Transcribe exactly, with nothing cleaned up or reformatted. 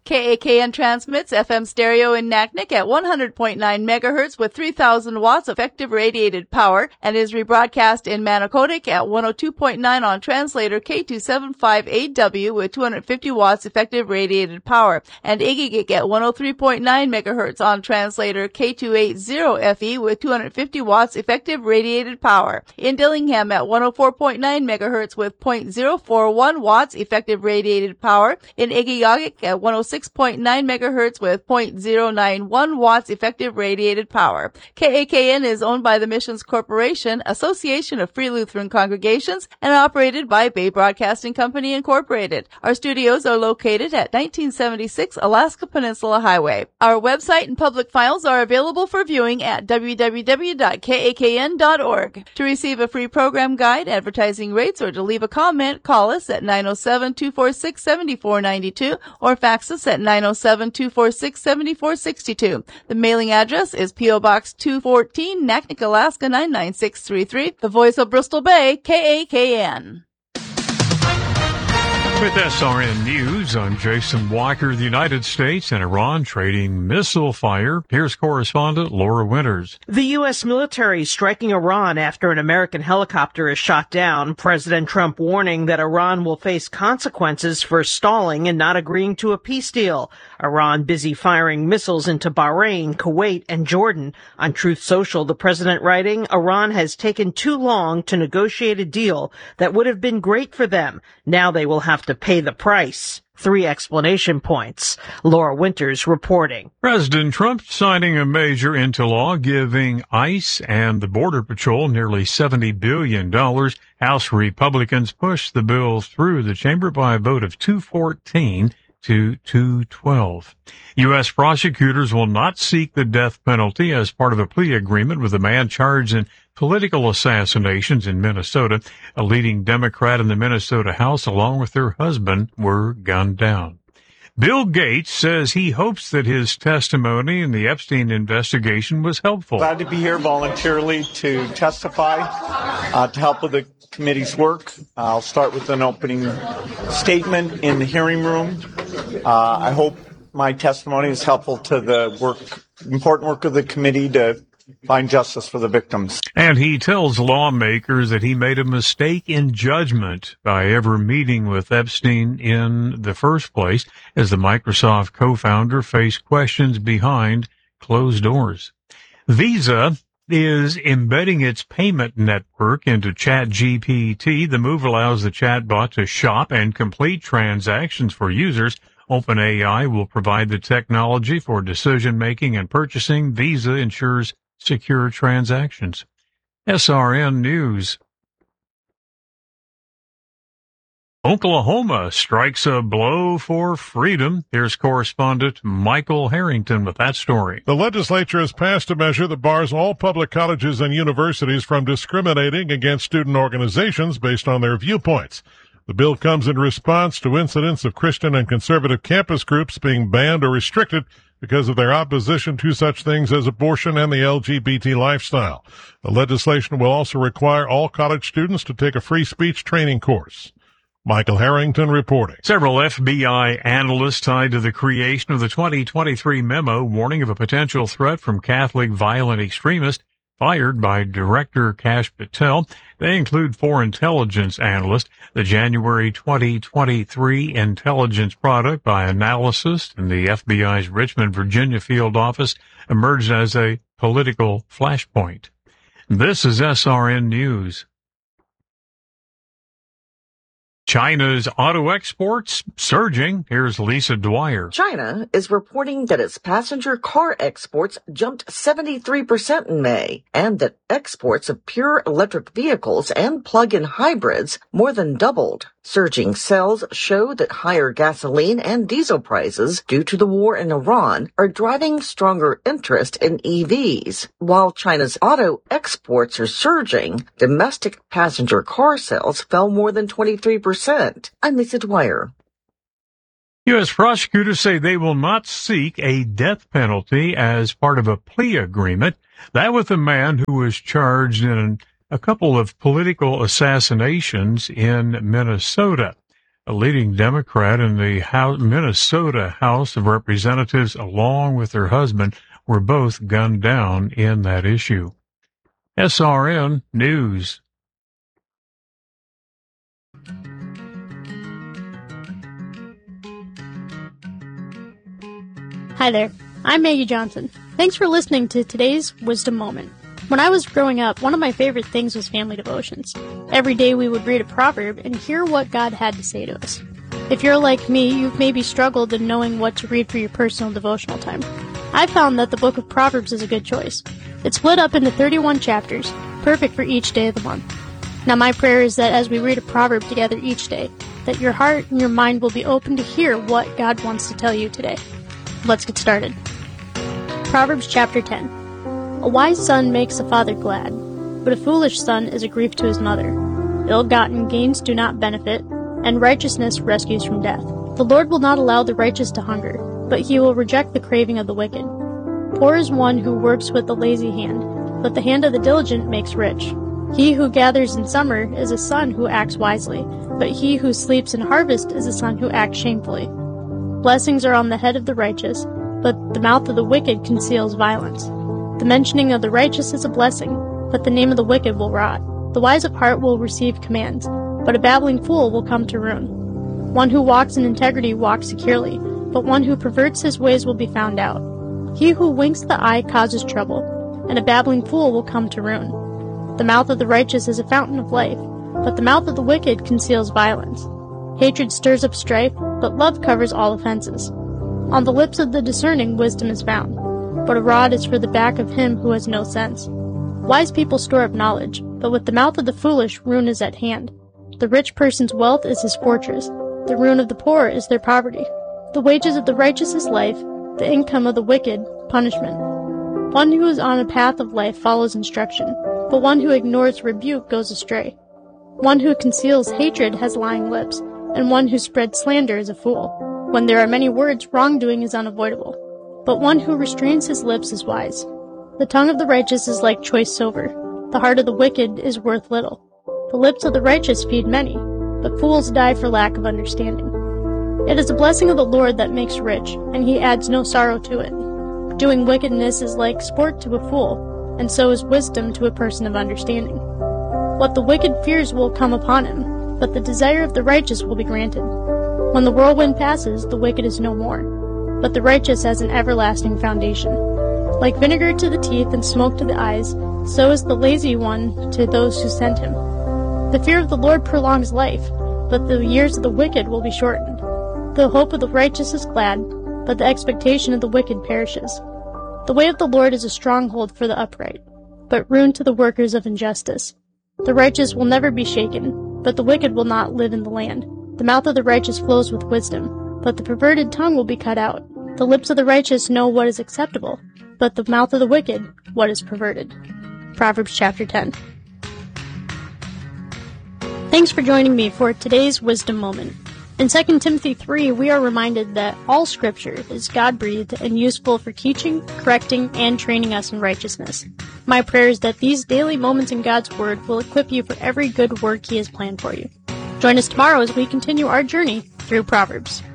K A K N transmits F M stereo in Naknek at one hundred point nine megahertz with three thousand watts effective radiated power and is rebroadcast in Manicodic at one oh two point nine on translator K two seventy-five A W with two hundred fifty watts effective radiated power and Igigik at one oh three point nine megahertz on translator K two eighty F E with two hundred fifty watts effective radiated power. In Dillingham at one oh four point nine megahertz with zero point zero four one watts effective radiated power. In Igigagik at one oh six point nine megahertz with zero point zero nine one watts effective radiated power. K A K N is owned by the Missions Corporation, Association of Free Lutheran Congregations, and operated by Bay Broadcasting Company, Incorporated. Our studios are located at nineteen seventy-six Alaska Peninsula Highway. Our website and public files are available for viewing at w w w dot k a k n dot org. To receive a free program guide, advertising rates, or to leave a comment, call us at nine oh seven, two four six, seven four nine two or fax us at nine oh seven, two four six, seven four six two. The mailing address is P O Box two fourteen, Naknek, Alaska nine nine six three three. The voice of Bristol Bay, K A K N. With S R N News, I'm Jason Walker. The United States and Iran trading missile fire. Here's correspondent Laura Winters. The U S military striking Iran after an American helicopter is shot down. President Trump warning that Iran will face consequences for stalling and not agreeing to a peace deal. Iran busy firing missiles into Bahrain, Kuwait, and Jordan. On Truth Social, the president writing, Iran has taken too long to negotiate a deal that would have been great for them. Now they will have to to pay the price. Three explanation points. Laura Winters reporting. President Trump signing a measure into law giving ICE and the Border Patrol nearly seventy billion dollars. House Republicans pushed the bill through the chamber by a vote of two fourteen to two twelve. U S prosecutors will not seek the death penalty as part of a plea agreement with a man charged in political assassinations in Minnesota. A leading Democrat in the Minnesota House, along with her husband, were gunned down. Bill Gates says he hopes that his testimony in the Epstein investigation was helpful. Glad to be here voluntarily to testify, uh, to help with the committee's work. I'll start with an opening statement in the hearing room. Uh, I hope my testimony is helpful to the work, important work of the committee to find justice for the victims. And he tells lawmakers that he made a mistake in judgment by ever meeting with Epstein in the first place, as the Microsoft co-founder faced questions behind closed doors. Visa is embedding its payment network into ChatGPT. The move allows the chatbot to shop and complete transactions for users. OpenAI will provide the technology for decision-making and purchasing. Visa ensures secure transactions. S R N News. Oklahoma strikes a blow for freedom. Here's correspondent Michael Harrington with that story. The legislature has passed a measure that bars all public colleges and universities from discriminating against student organizations based on their viewpoints. The bill comes in response to incidents of Christian and conservative campus groups being banned or restricted because of their opposition to such things as abortion and the L G B T lifestyle. The legislation will also require all college students to take a free speech training course. Michael Harrington reporting. Several F B I analysts tied to the creation of the twenty twenty-three memo warning of a potential threat from Catholic violent extremists fired by Director Kash Patel. They include four intelligence analysts. The January twenty twenty-three intelligence product by analysis in the F B I's Richmond, Virginia field office emerged as a political flashpoint. This is S R N News. China's auto exports surging. Here's Lisa Dwyer. China is reporting that its passenger car exports jumped seventy-three percent in May, and that exports of pure electric vehicles and plug-in hybrids more than doubled. Surging sales show that higher gasoline and diesel prices due to the war in Iran are driving stronger interest in E Vs. While China's auto exports are surging, domestic passenger car sales fell more than twenty-three percent. I'm Lisa Dwyer. U S prosecutors say they will not seek a death penalty as part of a plea agreement. That with a man who was charged in a couple of political assassinations in Minnesota. a leading Democrat in the House, Minnesota House of Representatives, along with her husband, were both gunned down in that issue. S R N News. Hi there, I'm Maggie Johnson. Thanks for listening to today's Wisdom Moment. When I was growing up, one of my favorite things was family devotions. Every day we would read a proverb and hear what God had to say to us. If you're like me, you've maybe struggled in knowing what to read for your personal devotional time. I found that the book of Proverbs is a good choice. It's split up into thirty-one chapters, perfect for each day of the month. Now my prayer is that as we read a proverb together each day, that your heart and your mind will be open to hear what God wants to tell you today. Let's get started. Proverbs chapter ten. A wise son makes a father glad, but a foolish son is a grief to his mother. Ill-gotten gains do not benefit, and righteousness rescues from death. The Lord will not allow the righteous to hunger, but he will reject the craving of the wicked. Poor is one who works with the lazy hand, but the hand of the diligent makes rich. He who gathers in summer is a son who acts wisely, but he who sleeps in harvest is a son who acts shamefully. Blessings are on the head of the righteous, but the mouth of the wicked conceals violence. The mentioning of the righteous is a blessing, but the name of the wicked will rot. The wise of heart will receive commands, but a babbling fool will come to ruin. One who walks in integrity walks securely, but one who perverts his ways will be found out. He who winks the eye causes trouble, and a babbling fool will come to ruin. The mouth of the righteous is a fountain of life, but the mouth of the wicked conceals violence. Hatred stirs up strife, but love covers all offenses. On the lips of the discerning wisdom is found, but a rod is for the back of him who has no sense. Wise people store up knowledge, but with the mouth of the foolish ruin is at hand. The rich person's wealth is his fortress, the ruin of the poor is their poverty. The wages of the righteous is life, the income of the wicked, punishment. One who is on a path of life follows instruction, but one who ignores rebuke goes astray. One who conceals hatred has lying lips, and one who spreads slander is a fool. When there are many words, wrongdoing is unavoidable, but one who restrains his lips is wise. The tongue of the righteous is like choice silver. The heart of the wicked is worth little. The lips of the righteous feed many, but fools die for lack of understanding. It is the blessing of the Lord that makes rich, and he adds no sorrow to it. Doing wickedness is like sport to a fool, and so is wisdom to a person of understanding. What the wicked fears will come upon him, but the desire of the righteous will be granted. When the whirlwind passes, the wicked is no more, but the righteous has an everlasting foundation. Like vinegar to the teeth and smoke to the eyes, so is the lazy one to those who send him. The fear of the Lord prolongs life, but the years of the wicked will be shortened. The hope of the righteous is glad, but the expectation of the wicked perishes. The way of the Lord is a stronghold for the upright, but ruin to the workers of injustice. The righteous will never be shaken, but the wicked will not live in the land. The mouth of the righteous flows with wisdom, but the perverted tongue will be cut out. The lips of the righteous know what is acceptable, but the mouth of the wicked what is perverted. Proverbs chapter ten. Thanks for joining me for today's Wisdom Moment. In Second Timothy three, we are reminded that all Scripture is God-breathed and useful for teaching, correcting, and training us in righteousness. My prayer is that these daily moments in God's Word will equip you for every good work He has planned for you. Join us tomorrow as we continue our journey through Proverbs.